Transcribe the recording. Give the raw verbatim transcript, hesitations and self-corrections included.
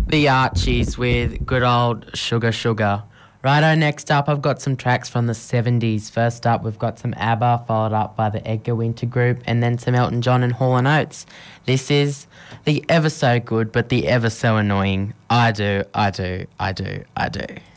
The Archies with good old Sugar Sugar. Righto, next up I've got some tracks from the seventies. First up we've got some ABBA, followed up by the Edgar Winter Group, and then some Elton John and Hall and Oates. This is the ever so good but the ever so annoying I Do, I Do, I Do, I Do.